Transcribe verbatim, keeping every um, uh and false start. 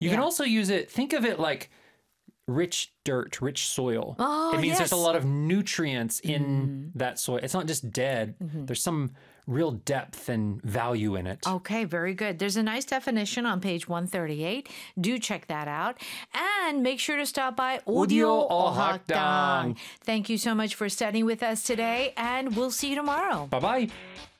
You can Yeah. also use it, think of it like rich dirt, rich soil. Oh, it means there's a yes. lot of nutrients in that soil. It's not just dead. There's some real depth and value in it. Okay, very good. There's a nice definition on page one thirty-eight. Do check that out. And make sure to stop by Audio Audio Ohakdang. Ohakdang. Thank you so much for studying with us today, and we'll see you tomorrow. Bye-bye.